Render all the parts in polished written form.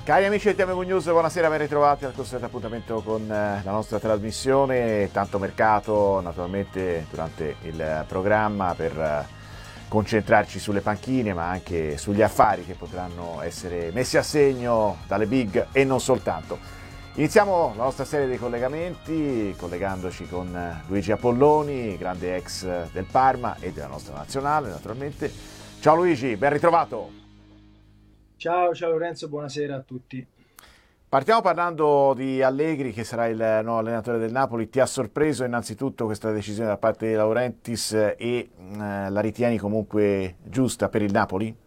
Cari amici di TMV News, buonasera, ben ritrovati al consueto appuntamento con la nostra trasmissione. Tanto mercato naturalmente durante il programma per concentrarci sulle panchine ma anche sugli affari che potranno essere messi a segno dalle big e non soltanto. Iniziamo la nostra serie di collegamenti collegandoci con Luigi Apolloni, grande ex del Parma e della nostra nazionale naturalmente. Ciao Luigi, ben ritrovato. Ciao Lorenzo, buonasera a tutti. Partiamo parlando di Allegri, che sarà il nuovo allenatore del Napoli. Ti ha sorpreso innanzitutto questa decisione da parte di Laurentiis e la ritieni comunque giusta per il Napoli?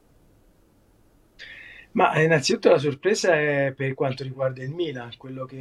Ma innanzitutto la sorpresa è per quanto riguarda il Milan,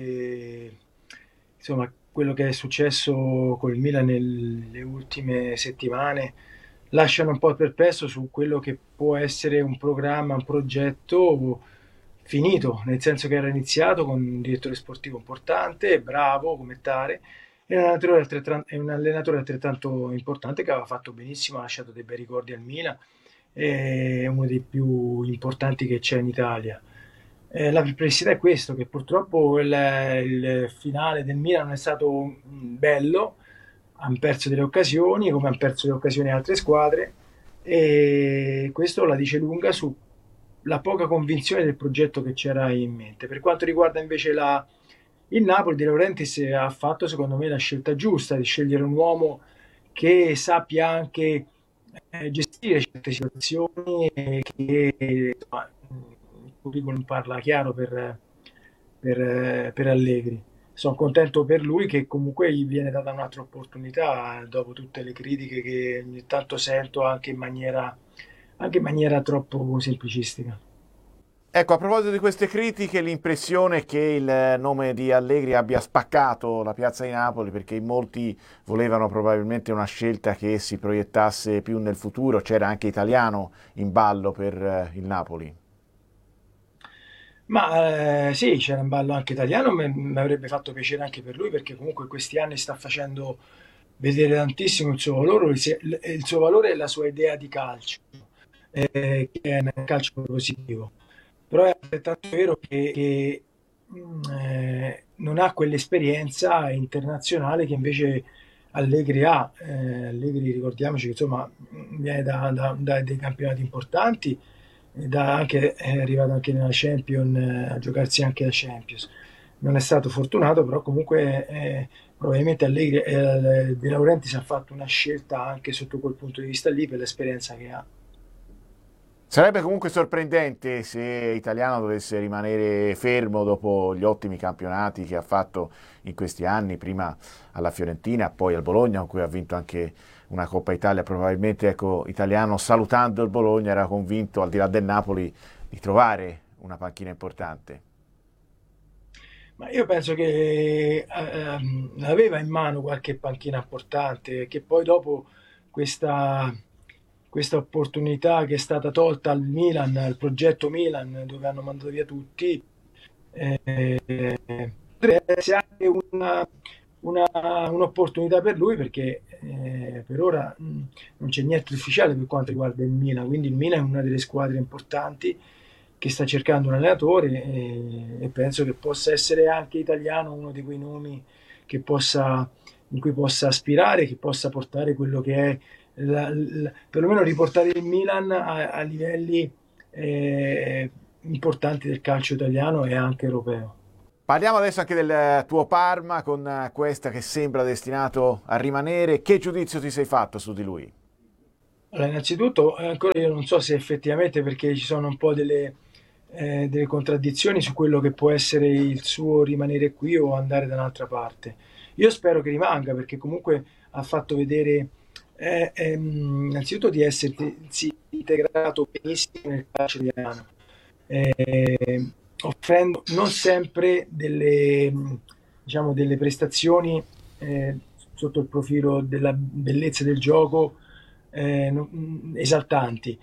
quello che è successo con il Milan nelle ultime settimane lasciano un po' perplesso su quello che può essere un programma, un progetto finito, nel senso che era iniziato con un direttore sportivo importante, bravo come tale, e un allenatore altrettanto importante che aveva fatto benissimo, ha lasciato dei bei ricordi al Milan, è uno dei più importanti che c'è in Italia. La perplessità è questo, che purtroppo il finale del Milan non è stato bello, hanno perso delle occasioni, come hanno perso le occasioni altre squadre, e questo la dice lunga sulla poca convinzione del progetto che c'era in mente. Per quanto riguarda invece il Napoli, De Laurentiis ha fatto secondo me la scelta giusta di scegliere un uomo che sappia anche gestire certe situazioni e che insomma, il curriculum parla chiaro per Allegri. Sono contento per lui che comunque gli viene data un'altra opportunità dopo tutte le critiche che ogni tanto sento anche in maniera troppo semplicistica. Ecco, a proposito di queste critiche, l'impressione è che il nome di Allegri abbia spaccato la piazza di Napoli perché in molti volevano probabilmente una scelta che si proiettasse più nel futuro. C'era anche Italiano in ballo per il Napoli. Ma sì, c'era in ballo anche italiano, mi avrebbe fatto piacere anche per lui perché comunque in questi anni sta facendo vedere tantissimo il suo valore, il suo valore e la sua idea di calcio, che è un calcio positivo. Però è altrettanto vero che non ha quell'esperienza internazionale che invece Allegri ha. Allegri, ricordiamoci che insomma viene da dei campionati importanti, è arrivato anche nella Champions, a giocarsi anche la Champions. Non è stato fortunato, però comunque probabilmente Allegri, De Laurentiis ha fatto una scelta anche sotto quel punto di vista lì per l'esperienza che ha. Sarebbe comunque sorprendente se Italiano dovesse rimanere fermo dopo gli ottimi campionati che ha fatto in questi anni, prima alla Fiorentina, poi al Bologna, con cui ha vinto anche una Coppa Italia. Probabilmente, ecco, Italiano salutando il Bologna era convinto, al di là del Napoli, di trovare una panchina importante. Ma io penso che aveva in mano qualche panchina importante, che poi dopo questa, questa opportunità che è stata tolta al Milan, al progetto Milan, dove hanno mandato via tutti, potrebbe essere anche un'opportunità per lui perché per ora non c'è niente di ufficiale per quanto riguarda il Milan, quindi il Milan è una delle squadre importanti che sta cercando un allenatore e penso che possa essere anche italiano uno di quei nomi che in cui possa aspirare, che possa portare quello che è, perlomeno riportare il Milan a livelli importanti del calcio italiano e anche europeo. Parliamo adesso anche del tuo Parma, con questa che sembra destinato a rimanere. Che giudizio ti sei fatto su di lui? Allora, innanzitutto, ancora io non so se effettivamente perché ci sono un po' delle contraddizioni su quello che può essere il suo rimanere qui o andare da un'altra parte. Io spero che rimanga perché comunque ha fatto vedere innanzitutto di essersi integrato benissimo nel calcio italiano, offrendo non sempre diciamo, delle prestazioni sotto il profilo della bellezza del gioco esaltanti.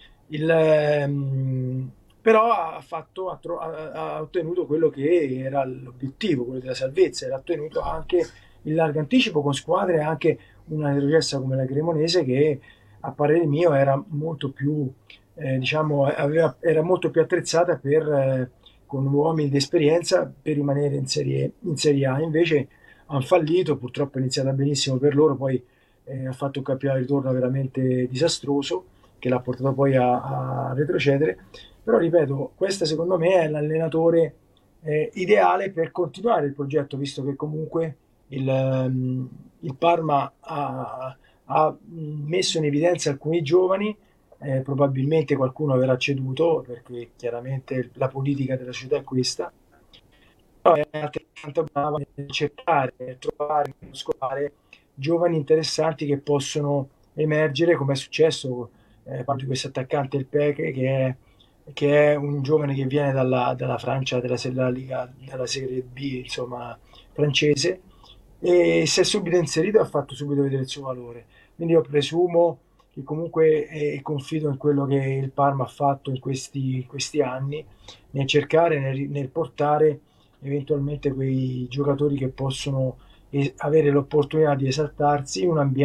Però ha ottenuto quello che era l'obiettivo, quello della salvezza, e ha ottenuto anche il largo anticipo con squadre anche una retrocessa come la Cremonese che a parere mio era molto più diciamo, era molto più attrezzata per con uomini di esperienza per rimanere in Serie A. Invece hanno fallito, purtroppo è iniziata benissimo per loro, poi ha fatto un campionato di ritorno veramente disastroso che l'ha portato poi a retrocedere. Però ripeto, questo secondo me è l'allenatore ideale per continuare il progetto, visto che comunque il Parma ha messo in evidenza alcuni giovani, probabilmente qualcuno verrà ceduto perché chiaramente la politica della società è questa, però è altrettanto brava nel cercare, nel trovare, nel scovare giovani interessanti che possono emergere, come è successo parlo di questo attaccante il Peque che è un giovane che viene dalla Francia, della Liga, dalla Serie B, insomma, francese, e si è subito inserito e ha fatto subito vedere il suo valore. Quindi io presumo che comunque confido in quello che il Parma ha fatto in questi anni, nel cercare, nel portare eventualmente quei giocatori che possono avere l'opportunità di esaltarsi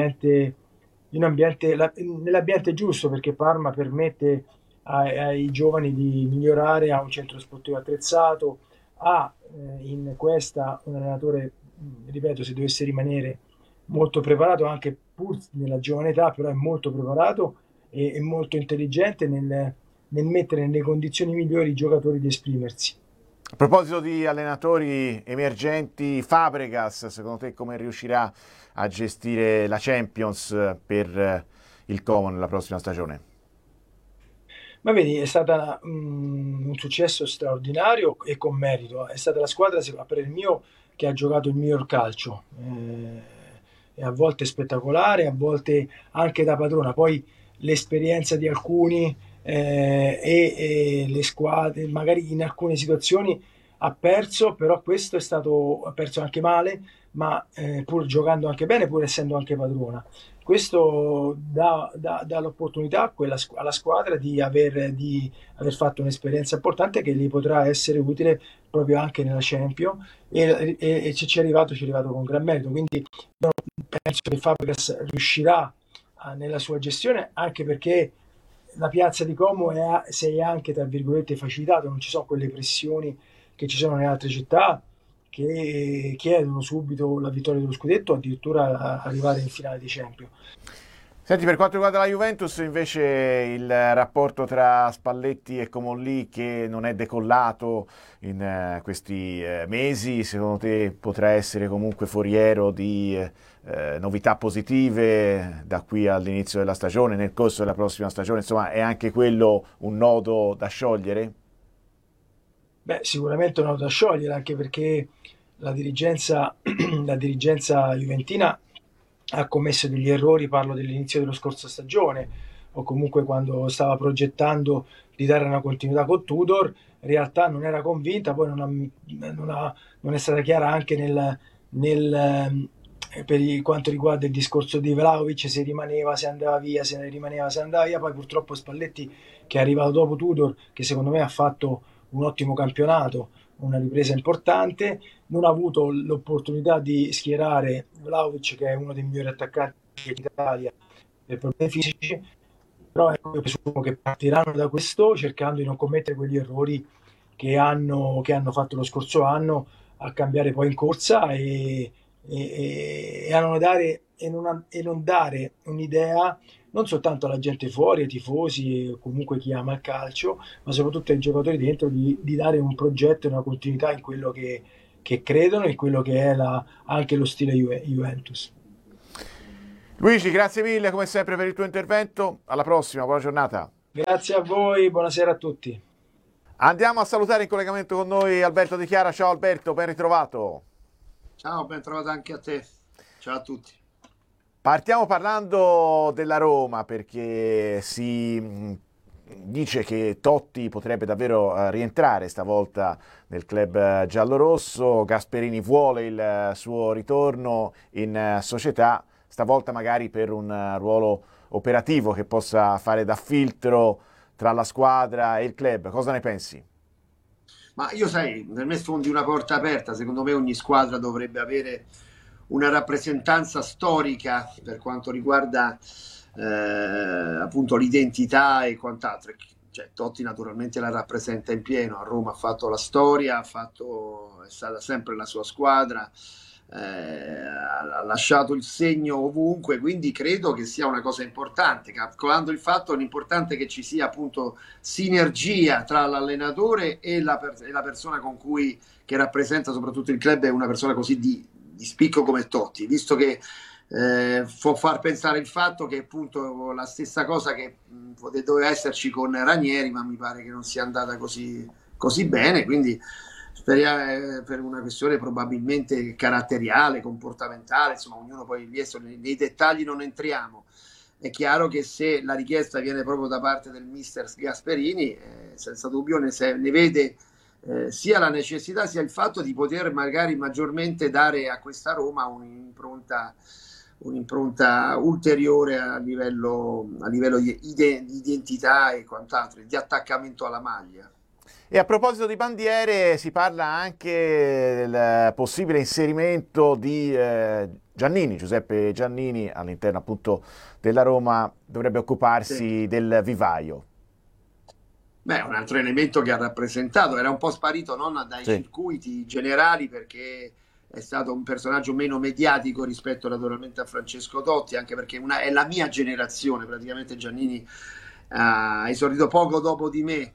nell'ambiente giusto, perché Parma permette ai giovani di migliorare, ha un centro sportivo attrezzato, ha in questa un allenatore, ripeto, se dovesse rimanere molto preparato, anche pur nella giovane età, però è molto preparato e molto intelligente nel mettere nelle condizioni migliori i giocatori di esprimersi. A proposito di allenatori emergenti, Fabregas, secondo te come riuscirà a gestire la Champions per il Como nella prossima stagione? Ma vedi, è stato un successo straordinario e con merito. È stata la squadra, a parer mio, che ha giocato il miglior calcio. E a volte spettacolare, a volte anche da padrona. Poi l'esperienza di alcuni e le squadre, magari in alcune situazioni ha perso, però questo ha perso anche male, ma pur giocando anche bene, pur essendo anche padrona. Questo dà l'opportunità alla squadra di aver fatto un'esperienza importante che gli potrà essere utile proprio anche nella Champions e ci è arrivato con gran merito. Quindi io penso che Fabregas riuscirà nella sua gestione, anche perché la piazza di Como si è anche, tra virgolette, facilitato, non ci sono quelle pressioni che ci sono nelle altre città che chiedono subito la vittoria dello scudetto, addirittura arrivare in finale di Champions. Senti, per quanto riguarda la Juventus, invece il rapporto tra Spalletti e Comolli che non è decollato in questi mesi, secondo te potrà essere comunque foriero di novità positive da qui all'inizio della stagione, nel corso della prossima stagione? Insomma, è anche quello un nodo da sciogliere? Beh, sicuramente non da sciogliere, anche perché la dirigenza, la dirigenza juventina ha commesso degli errori, parlo dell'inizio della scorsa stagione, o comunque quando stava progettando di dare una continuità con Tudor, in realtà non era convinta, poi non è stata chiara anche quanto riguarda il discorso di Vlahovic, se rimaneva, se andava via, se rimaneva, se andava via. Poi purtroppo Spalletti, che è arrivato dopo Tudor, che secondo me ha fatto un ottimo campionato, una ripresa importante, non ha avuto l'opportunità di schierare Vlahovic, che è uno dei migliori attaccanti d'Italia, per problemi fisici, però ecco, io presumo che partiranno da questo cercando di non commettere quegli errori che hanno fatto lo scorso anno, a cambiare poi in corsa e a non dare, non dare un'idea non soltanto alla gente fuori, ai tifosi e comunque chi ama il calcio, ma soprattutto ai giocatori dentro di dare un progetto e una continuità in quello che credono, in quello che è anche lo stile Juventus. Luigi, grazie mille come sempre per il tuo intervento. Alla prossima, buona giornata. Grazie a voi, buonasera a tutti. Andiamo a salutare in collegamento con noi Alberto Di Chiara. Ciao Alberto, ben ritrovato. Ciao, ben trovato anche a te. Ciao a tutti. Partiamo parlando della Roma, perché si dice che Totti potrebbe davvero rientrare stavolta nel club giallorosso. Gasperini vuole il suo ritorno in società, stavolta magari per un ruolo operativo che possa fare da filtro tra la squadra e il club. Cosa ne pensi? Ma io sai, per me sfondi una porta aperta. Secondo me ogni squadra dovrebbe avere una rappresentanza storica per quanto riguarda appunto l'identità e quant'altro. cioè, Totti naturalmente la rappresenta in pieno, a Roma ha fatto la storia, è stata sempre la sua squadra, ha lasciato il segno ovunque, quindi credo che sia una cosa importante, calcolando il fatto l'importante che ci sia appunto sinergia tra l'allenatore e la persona che rappresenta soprattutto il club, è una persona così di spicco come Totti, visto che può far pensare il fatto che appunto la stessa cosa che doveva esserci con Ranieri, ma mi pare che non sia andata così bene, quindi speriamo, per una questione probabilmente caratteriale, comportamentale, insomma ognuno poi nei dettagli non entriamo. È chiaro che se la richiesta viene proprio da parte del mister Gasperini, senza dubbio ne vede sia la necessità sia il fatto di poter magari maggiormente dare a questa Roma un'impronta ulteriore a livello di identità e quant'altro, di attaccamento alla maglia. E a proposito di bandiere, si parla anche del possibile inserimento di Giuseppe Giannini, all'interno appunto della Roma, dovrebbe occuparsi del vivaio. Beh, un altro elemento che ha rappresentato, era un po' sparito non dai circuiti generali, perché è stato un personaggio meno mediatico rispetto naturalmente a Francesco Totti, anche perché è la mia generazione, praticamente Giannini ha esordito poco dopo di me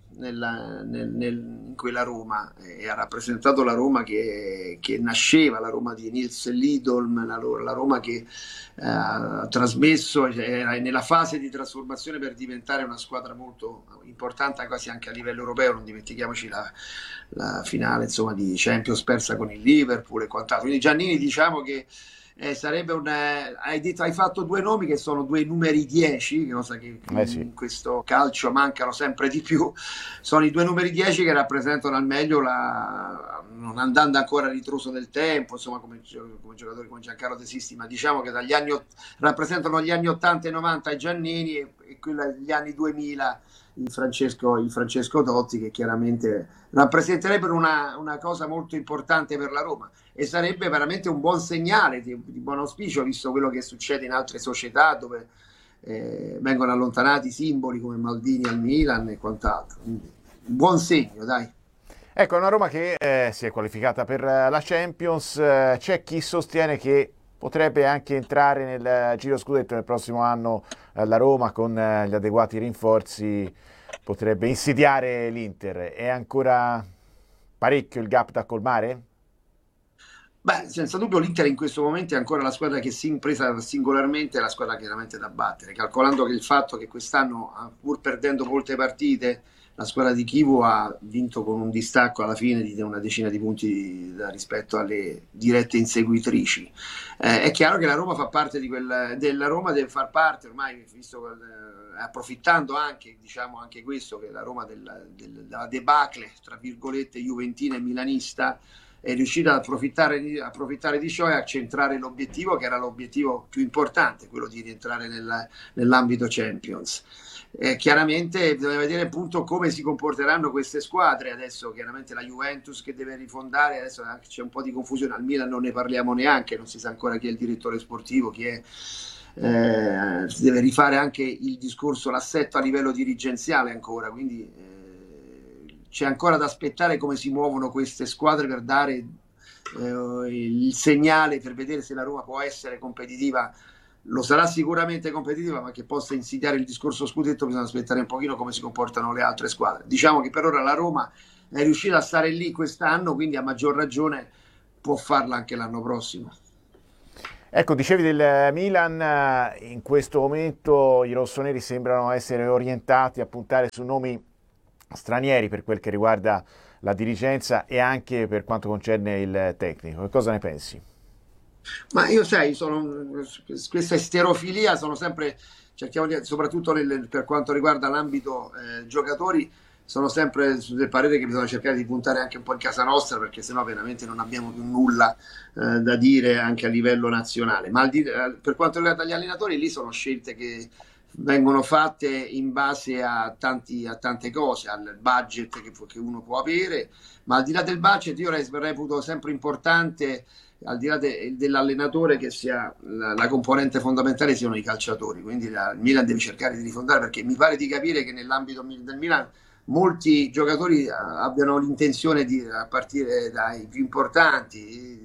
in quella Roma, e ha rappresentato la Roma che nasceva, la Roma di Nils Lidolm, la Roma che ha trasmesso, era nella fase di trasformazione per diventare una squadra molto importante quasi anche a livello europeo. Non dimentichiamoci la finale insomma di Champions persa con il Liverpool e quant'altro. Quindi Giannini, diciamo che sarebbe hai fatto due nomi che sono due numeri 10, cosa che in questo calcio mancano sempre di più. Sono i due numeri 10 che rappresentano al meglio, non andando ancora a ritroso del tempo, insomma, come giocatori come Giancarlo De Sisti, ma diciamo che rappresentano gli anni 80 e 90 i Giannini e gli anni 2000 il Francesco Totti, che chiaramente rappresenterebbero una cosa molto importante per la Roma, e sarebbe veramente un buon segnale di buon auspicio, visto quello che succede in altre società dove vengono allontanati simboli come Maldini al Milan e quant'altro. Quindi, un buon segno, dai. Ecco, è una Roma che si è qualificata per la Champions. C'è chi sostiene che potrebbe anche entrare nel Giro Scudetto nel prossimo anno. La Roma, con gli adeguati rinforzi, potrebbe insidiare l'Inter. È ancora parecchio il gap da colmare? Beh, senza dubbio l'Inter in questo momento è ancora la squadra che si impresa singolarmente, è la squadra chiaramente da battere, calcolando che il fatto che quest'anno, pur perdendo molte partite, la squadra di Chivu ha vinto con un distacco alla fine di una decina di punti rispetto alle dirette inseguitrici. È chiaro che la Roma fa parte della Roma, deve far parte ormai, visto approfittando anche, diciamo anche questo, che la Roma della debacle tra virgolette juventina e milanista è riuscita ad approfittare di ciò e a centrare l'obiettivo, che era l'obiettivo più importante, quello di rientrare nell'ambito Champions. Chiaramente bisogna vedere appunto come si comporteranno queste squadre. Adesso chiaramente la Juventus che deve rifondare, adesso c'è un po' di confusione, al Milan non ne parliamo neanche, non si sa ancora chi è il direttore sportivo, chi è, si deve rifare anche il discorso, l'assetto a livello dirigenziale ancora, quindi c'è ancora da aspettare come si muovono queste squadre per dare il segnale, per vedere se la Roma può essere competitiva. Lo sarà sicuramente competitiva, ma che possa insidiare il discorso scudetto bisogna aspettare un pochino come si comportano le altre squadre. Diciamo che per ora la Roma è riuscita a stare lì quest'anno, quindi a maggior ragione può farla anche l'anno prossimo. Ecco, dicevi del Milan, in questo momento i rossoneri sembrano essere orientati a puntare su nomi stranieri per quel che riguarda la dirigenza e anche per quanto concerne il tecnico. Che cosa ne pensi? Ma io sai, questa esterofilia sono sempre, cerchiamo soprattutto per quanto riguarda l'ambito giocatori, sono sempre del parere che bisogna cercare di puntare anche un po' in casa nostra, perché sennò veramente non abbiamo più nulla da dire anche a livello nazionale. Ma per quanto riguarda gli allenatori, lì sono scelte che vengono fatte in base a tante cose, al budget che uno può avere, ma al di là del budget io reputo sempre importante, al di là dell'allenatore, che sia la componente fondamentale siano i calciatori, quindi il Milan deve cercare di rifondare, perché mi pare di capire che nell'ambito del Milan molti giocatori abbiano l'intenzione a partire dai più importanti,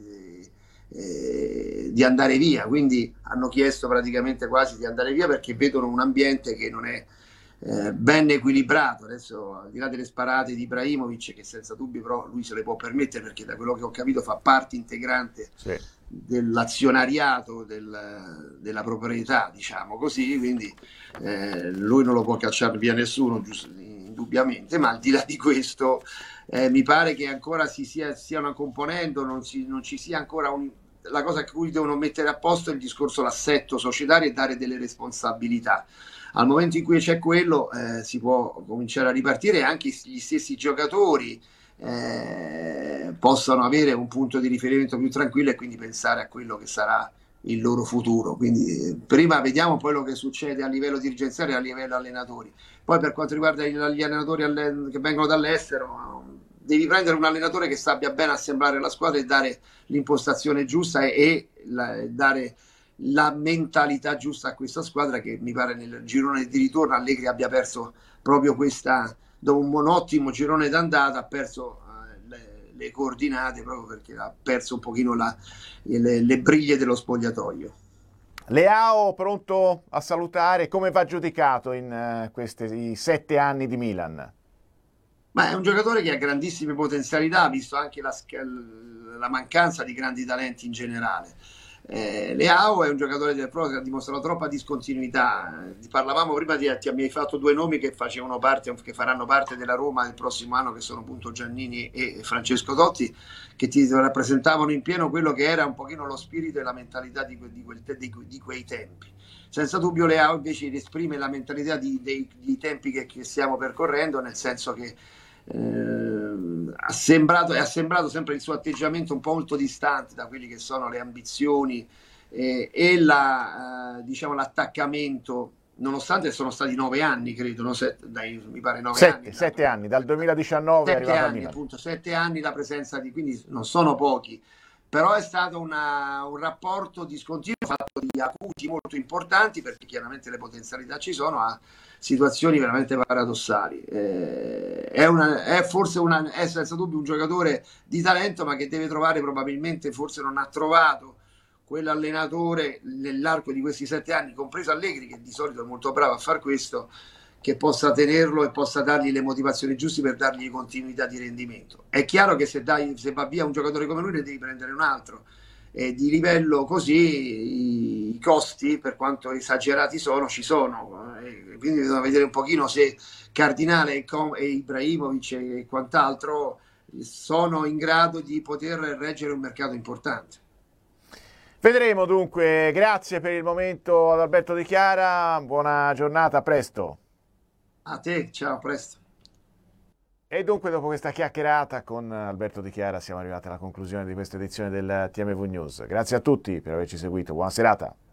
di andare via, quindi hanno chiesto praticamente quasi di andare via perché vedono un ambiente che non è ben equilibrato. Adesso, al di là delle sparate di Ibrahimovic, che senza dubbio però lui se le può permettere, perché da quello che ho capito fa parte integrante dell'azionariato della proprietà, diciamo così, quindi lui non lo può cacciare via nessuno, indubbiamente, ma al di là di questo mi pare che ancora stiano componendo, non ci sia ancora la cosa che cui devono mettere a posto è il discorso l'assetto societario e dare delle responsabilità. Al momento in cui c'è quello si può cominciare a ripartire, e anche gli stessi giocatori possano avere un punto di riferimento più tranquillo e quindi pensare a quello che sarà il loro futuro. Quindi prima vediamo quello che succede a livello dirigenziale e a livello allenatori. Poi per quanto riguarda gli allenatori che vengono dall'estero, devi prendere un allenatore che sappia bene assemblare la squadra e dare l'impostazione giusta e dare la mentalità giusta a questa squadra, che mi pare nel girone di ritorno Allegri abbia perso proprio questa, dopo un ottimo girone d'andata ha perso le coordinate, proprio perché ha perso un pochino le briglie dello spogliatoio. Leao pronto a salutare, come va giudicato in questi 7 anni di Milan? Ma è un giocatore che ha grandissime potenzialità, visto anche la mancanza di grandi talenti in generale. Leao è un giocatore che ha dimostrato troppa discontinuità. Parlavamo prima ti mi hai fatto 2 nomi che faranno parte della Roma il prossimo anno, che sono appunto Giannini e Francesco Totti, che ti rappresentavano in pieno quello che era un pochino lo spirito e la mentalità di quei tempi. Senza dubbio Leao invece esprime la mentalità dei tempi che stiamo percorrendo, nel senso che ha sembrato sempre il suo atteggiamento un po' molto distante da quelli che sono le ambizioni e diciamo l'attaccamento, nonostante sono stati 9 anni, credo, no? Mi pare 9 anni. 7 anni, dal 2019 è arrivato a Milano. Appunto, 7 anni la presenza quindi non sono pochi, però è stato un rapporto discontinuo fatto di acuti molto importanti, perché chiaramente le potenzialità ci sono, a situazioni veramente paradossali. È senza dubbio un giocatore di talento, ma che deve trovare, probabilmente forse non ha trovato quell'allenatore nell'arco di questi 7 anni, compreso Allegri, che di solito è molto bravo a far questo, che possa tenerlo e possa dargli le motivazioni giuste per dargli continuità di rendimento. È chiaro che se va via un giocatore come lui ne devi prendere un altro, e di livello così i costi, per quanto esagerati ci sono, quindi bisogna vedere un pochino se Cardinale e Ibrahimovic e quant'altro sono in grado di poter reggere un mercato importante. Vedremo dunque. Grazie per il momento ad Alberto Di Chiara, buona giornata, a presto. A te, ciao, a presto. E dunque, dopo questa chiacchierata con Alberto Di Chiara, siamo arrivati alla conclusione di questa edizione del TMV News. Grazie a tutti per averci seguito, buona serata.